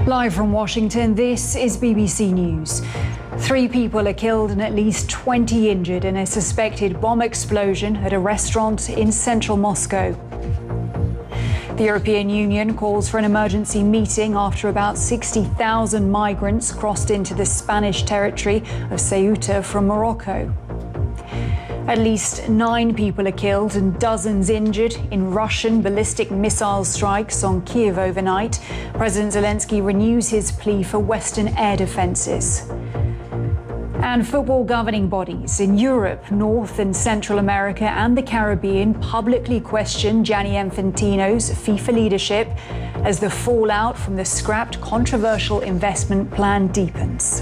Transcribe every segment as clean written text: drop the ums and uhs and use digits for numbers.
Live from Washington, this is BBC News. 3 people are killed and at least 20 injured in a suspected bomb explosion at a restaurant in central Moscow. The European Union calls for an emergency meeting after about 60,000 migrants crossed into the Spanish territory of Ceuta from Morocco. At least 9 people are killed and dozens injured in Russian ballistic missile strikes on Kyiv overnight. President Zelensky renews his plea for Western air defences. And football governing bodies in Europe, North and Central America and the Caribbean publicly question Gianni Infantino's FIFA leadership as the fallout from the scrapped controversial investment plan deepens.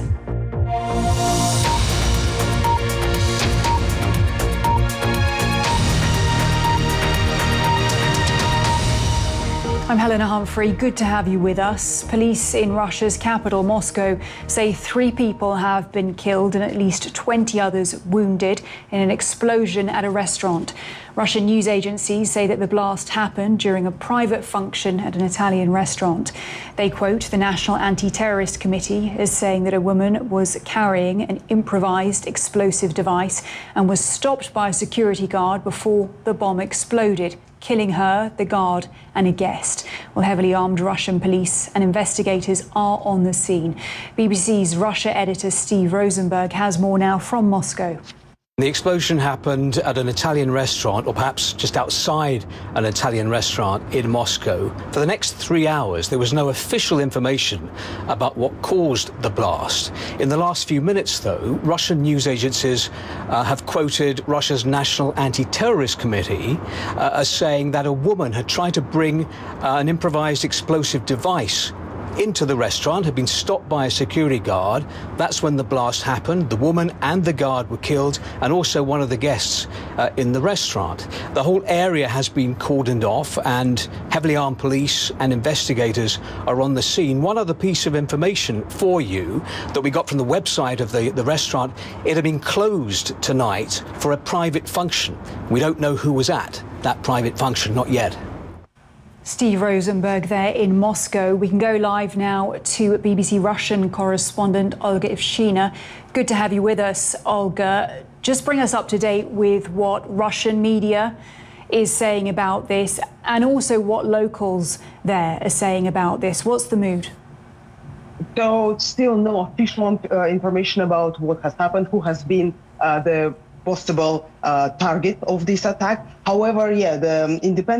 I'm Helena Humphrey. Good to have you with us. Police in Russia's capital, Moscow, say 3 people have been killed and at least 20 others wounded in an explosion at a restaurant. Russian news agencies say that the blast happened during a private function at an Italian restaurant. They quote the National Anti-Terrorist Committee as saying that a woman was carrying an improvised explosive device and was stopped by a security guard before the bomb exploded, killing her, the guard and a guest. Well, heavily armed Russian police and investigators are on the scene. BBC's Russia editor Steve Rosenberg has more now from Moscow. The explosion happened at an Italian restaurant, or perhaps just outside an Italian restaurant in Moscow. For the next 3 hours, there was no official information about what caused the blast. In the last few minutes, though, Russian news agencies have quoted Russia's National Anti-Terrorist Committee as saying that a woman had tried to bring an improvised explosive device into the restaurant, had been stopped by a security guard. That's when the blast happened. The woman and the guard were killed, and also one of the guests in the restaurant. The whole area has been cordoned off, and heavily armed police and investigators are on the scene. One other piece of information for you that we got from the website of the restaurant: it had been closed tonight for a private function. We don't know who was at that private function, not yet. Steve Rosenberg there in Moscow. We can go live now to BBC Russian correspondent Olga Ivshina. Good to have you with us, Olga. Just bring us up to date with what Russian media is saying about this and also what locals there are saying about this. What's the mood? So still no official information about what has happened, who has been the possible target of this attack. However, the independent